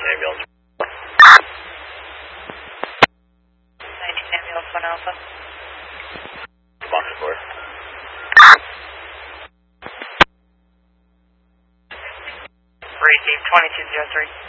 ambulance. 19 ambulance 1 Alpha. Box report. Receive 2203.